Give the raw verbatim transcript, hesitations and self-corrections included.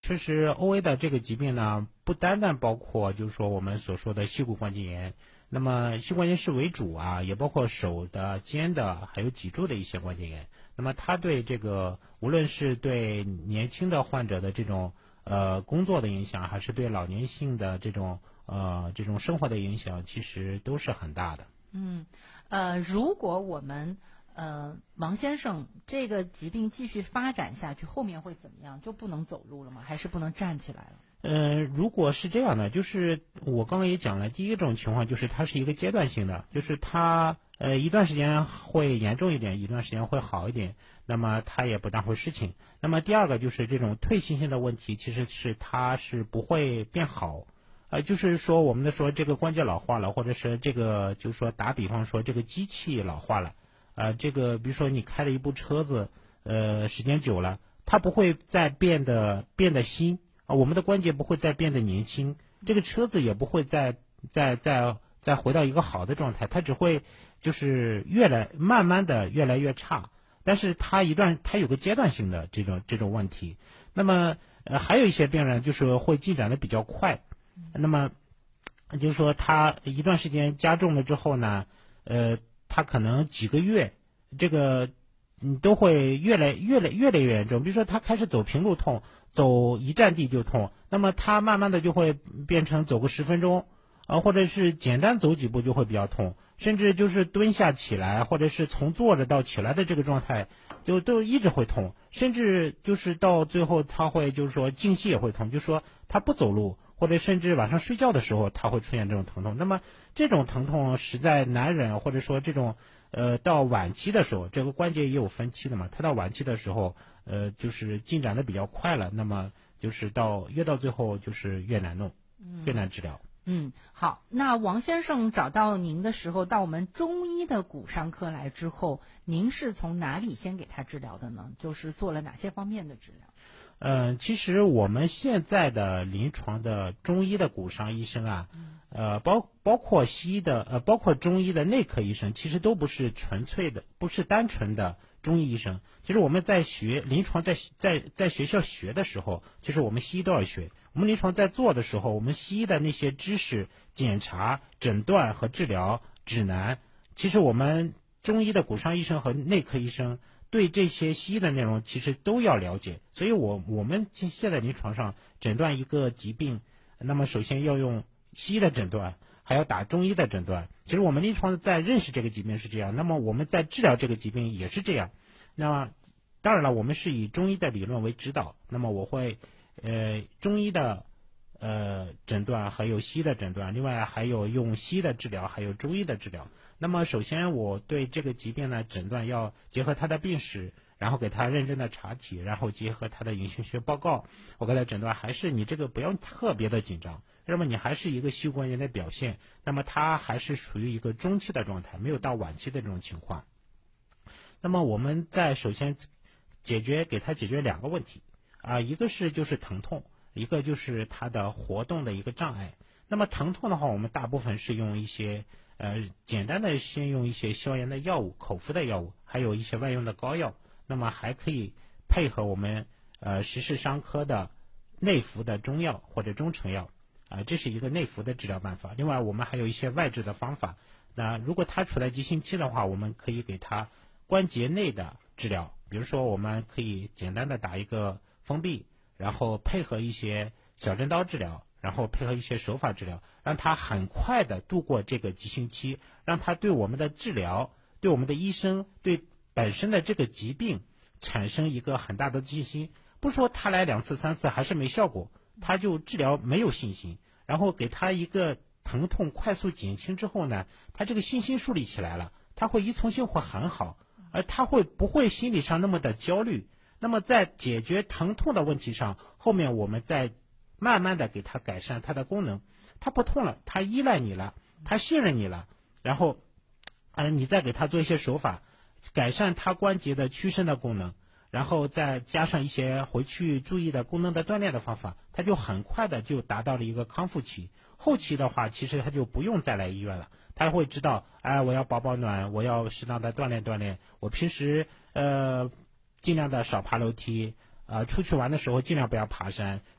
确实 O A 的这个疾病呢，不单单包括就是说我们所说的膝骨关节炎，那么膝关节是为主啊，也包括手的、肩的，还有脊柱的一些关节炎。那么它对这个无论是对年轻的患者的这种呃工作的影响，还是对老年性的这种呃这种生活的影响，其实都是很大的。 嗯，呃，如果我们呃王先生这个疾病继续发展下去，后面会怎么样？就不能走路了吗？还是不能站起来了？ 呃，如果是这样的，就是我刚刚也讲了，第一种情况就是它是一个阶段性的，就是它呃一段时间会严重一点，一段时间会好一点，那么它也不当回事情。那么第二个就是这种退行性的问题，其实是它是不会变好，呃，就是说我们的说这个关节老化了，或者是这个就是说打比方说这个机器老化了，呃，这个比如说你开了一部车子，呃，时间久了，它不会再变得变得新。啊，我们的关节不会再变得年轻，这个车子也不会再再再再回到一个好的状态，它只会就是越来慢慢的越来越差。但是它一段它有个阶段性的这种这种问题。那么呃还有一些病人就是会进展的比较快，那么就是说他一段时间加重了之后呢，呃，他可能几个月这个。你都会越来越来越来越严重。比如说他开始走平路痛，走一站地就痛，那么他慢慢的就会变成走个十分钟，啊，或者是简单走几步就会比较痛，甚至就是蹲下起来，或者是从坐着到起来的这个状态，就都一直会痛，甚至就是到最后他会就是说静息也会痛，就是说他不走路，或者甚至晚上睡觉的时候他会出现这种疼痛。那么这种疼痛实在难忍，或者说这种。呃，到晚期的时候，这个关节也有分期的嘛。它到晚期的时候，呃，就是进展的比较快了，那么就是到越到最后就是越难弄，越难治疗。 嗯，好，那王先生找到您的时候，到我们中医的骨伤科来之后，您是从哪里先给他治疗的呢？就是做了哪些方面的治疗？ 嗯、呃，其实我们现在的临床的中医的骨伤医生啊，呃，包包括西医的，呃，包括中医的内科医生，其实都不是纯粹的，不是单纯的中医医生。其实我们在学临床在，在在在学校学的时候，其实我们西医都要学。我们临床在做的时候，我们西医的那些知识、检查、诊断和治疗指南，其实我们中医的骨伤医生和内科医生。对这些西医的内容其实都要了解，所以我我们现在临床上诊断一个疾病，那么首先要用西医的诊断，还要打中医的诊断。其实我们临床在认识这个疾病是这样，那么我们在治疗这个疾病也是这样。那么当然了，我们是以中医的理论为指导，那么我会呃中医的呃诊断，还有西医的诊断，另外还有用西医的治疗，还有中医的治疗。那么首先我对这个疾病呢诊断要结合他的病史，然后给他认真的查体，然后结合他的影像学报告，我给他诊断还是你这个不要特别的紧张，那么你还是一个膝骨关节的表现，那么他还是属于一个中期的状态，没有到晚期的这种情况。那么我们在首先解决给他解决两个问题啊，一个是就是疼痛，一个就是他的活动的一个障碍。那么疼痛的话，我们大部分是用一些呃简单的先用一些消炎的药物，口服的药物，还有一些外用的膏药。那么还可以配合我们呃石氏伤科的内服的中药或者中成药啊、呃，这是一个内服的治疗办法。另外我们还有一些外治的方法。那如果他处在急性期的话，我们可以给他关节内的治疗，比如说我们可以简单的打一个封闭，然后配合一些小针刀治疗，然后配合一些手法治疗，让他很快的度过这个急性期，让他对我们的治疗，对我们的医生，对本身的这个疾病产生一个很大的信心。不说他来两次三次还是没效果，他就治疗没有信心，然后给他一个疼痛快速减轻之后呢，他这个信心树立起来了，他会依从性会很好，而他会不会心理上那么的焦虑。那么在解决疼痛的问题上，后面我们再慢慢的给他改善他的功能，他不痛了，他依赖你了，他信任你了，然后呃，你再给他做一些手法，改善他关节的屈伸的功能，然后再加上一些回去注意的功能的锻炼的方法，他就很快的就达到了一个康复期。后期的话，其实他就不用再来医院了，他会知道，哎，我要保保暖，我要适当的锻炼锻炼，我平时呃尽量的少爬楼梯，呃，出去玩的时候尽量不要爬山，